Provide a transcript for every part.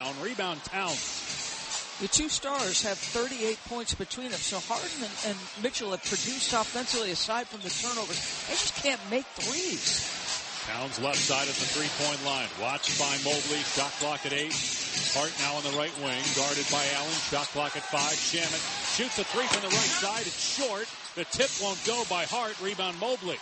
Rebound Towns. The two stars have 38 points between them, so Harden and Mitchell have produced offensively aside from the turnovers. They just can't make threes. Towns left side at the three-point line. Watched by Mobley. Shot clock at 8. Hart now on the right wing. Guarded by Allen. Shot clock at 5. Shamet shoots a three from the right side. It's short. The tip won't go by Hart. Rebound Mobley.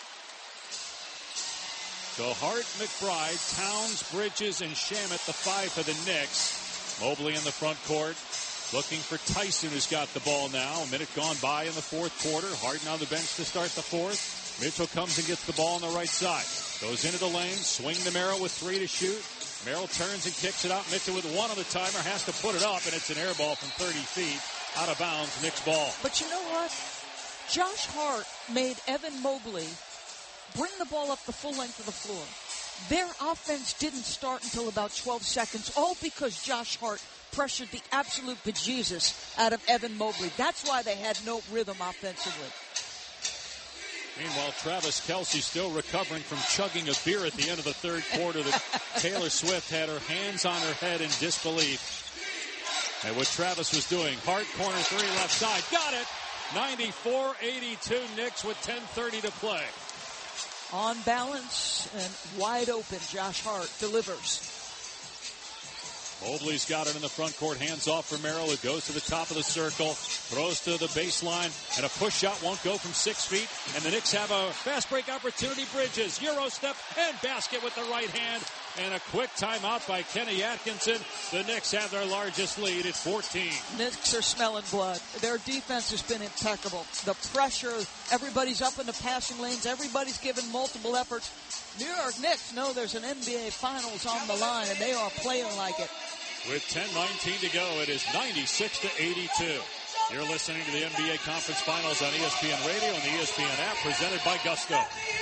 So Hart, McBride, Towns, Bridges, and Shamet, the 5 for the Knicks. Mobley in the front court. Looking for Tyson, who's got the ball now. A minute gone by in the fourth quarter. Harden on the bench to start the fourth. Mitchell comes and gets the ball on the right side. Goes into the lane. Swing to Merrill with 3 to shoot. Merrill turns and kicks it out. Mitchell with 1 on the timer. Has to put it up, and it's an air ball from 30 feet. Out of bounds. Knicks ball. But you know what? Josh Hart made Evan Mobley bring the ball up the full length of the floor. Their offense didn't start until about 12 seconds, all because Josh Hart pressured the absolute bejesus out of Evan Mobley. That's why they had no rhythm offensively. Meanwhile, Travis Kelce still recovering from chugging a beer at the end of the third quarter. Taylor Swift had her hands on her head in disbelief at what Travis was doing. Hart, corner 3, left side. Got it! 94-82 Knicks with 10:30 to play. On balance and wide open, Josh Hart delivers. Mobley's got it in the front court. Hands off for Merrill, who goes to the top of the circle. Throws to the baseline. And a push shot won't go from 6 feet. And the Knicks have a fast break opportunity. Bridges, Euro step, and basket with the right hand. And a quick timeout by Kenny Atkinson. The Knicks have their largest lead at 14. Knicks are smelling blood. Their defense has been impeccable. The pressure, everybody's up in the passing lanes. Everybody's given multiple efforts. New York Knicks know there's an NBA Finals on the line, and they are playing like it. With 10:19 to go, it is 96-82. You're listening to the NBA Conference Finals on ESPN Radio and the ESPN app, presented by Gusto.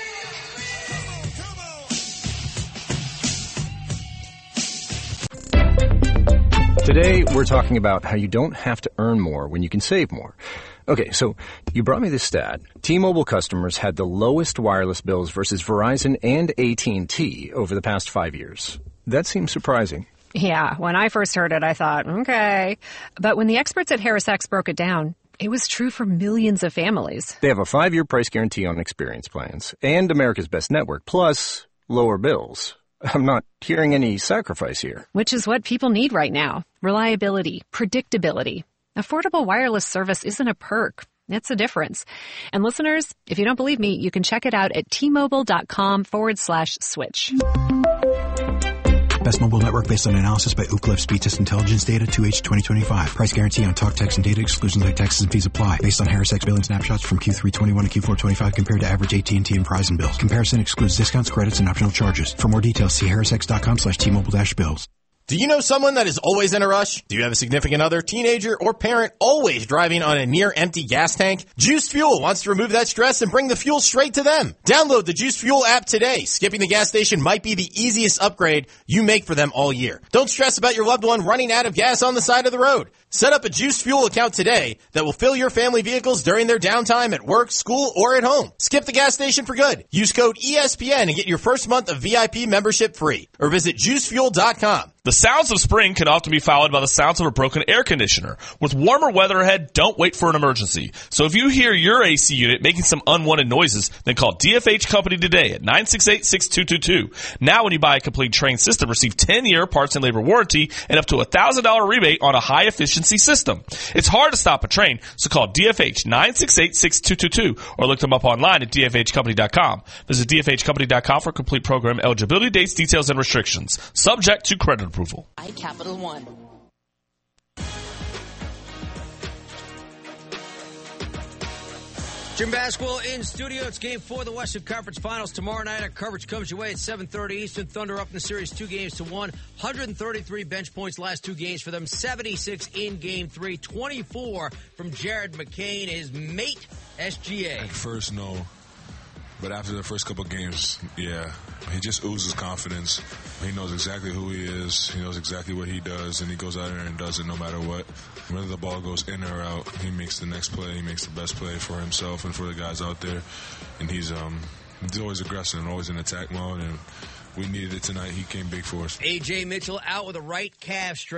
Today, we're talking about how you don't have to earn more when you can save more. Okay, so you brought me this stat. T-Mobile customers had the lowest wireless bills versus Verizon and AT&T over the past 5 years. That seems surprising. Yeah, when I first heard it, I thought, okay. But when the experts at HarrisX broke it down, it was true for millions of families. They have a 5-year price guarantee on experience plans and America's Best Network, plus lower bills. I'm not hearing any sacrifice here. Which is what people need right now. Reliability, predictability. Affordable wireless service isn't a perk. It's a difference. And listeners, if you don't believe me, you can check it out at T-Mobile.com/switch. Best mobile network based on analysis by Ookla Speed Test Intelligence Data 2H 2025. Price guarantee on talk, text, and data. Exclusions like taxes and fees apply. Based on HarrisX billing snapshots from Q3 21 to Q4 25 compared to average AT&T and Verizon bills. Comparison excludes discounts, credits, and optional charges. For more details, see harrisx.com/T-Mobile-bills. Do you know someone that is always in a rush? Do you have a significant other, teenager, or parent always driving on a near-empty gas tank? Juice Fuel wants to remove that stress and bring the fuel straight to them. Download the Juice Fuel app today. Skipping the gas station might be the easiest upgrade you make for them all year. Don't stress about your loved one running out of gas on the side of the road. Set up a Juice Fuel account today that will fill your family vehicles during their downtime at work, school, or at home. Skip the gas station for good. Use code ESPN and get your first month of VIP membership free. Or visit juicefuel.com. The sounds of spring can often be followed by the sounds of a broken air conditioner. With warmer weather ahead, don't wait for an emergency. So if you hear your AC unit making some unwanted noises, then call DFH Company today at 968-6222. Now when you buy a complete Trane system, receive 10-year parts and labor warranty and up to $1,000 rebate on a high-efficiency system. It's hard to stop a Trane, so call DFH 968-6222 or look them up online at dfhcompany.com. Visit dfhcompany.com for complete program eligibility, dates, details, and restrictions. Subject to credit approval. Capital One. Jim Basquill in studio. It's Game 4 of the Western Conference Finals. Tomorrow night, our coverage comes your way at 7:30 Eastern. Thunder up in the series 2-1. 133 bench points last 2 games for them. 76 in Game 3. 24 from Jared McCain, his mate, SGA. At first, no. But after the first couple games, yeah, he just oozes confidence. He knows exactly who he is. He knows exactly what he does, and he goes out there and does it no matter what. Whether the ball goes in or out, he makes the next play. He makes the best play for himself and for the guys out there. And he's always aggressive and always in attack mode, and we needed it tonight. He came big for us. A.J. Mitchell out with a right calf strain.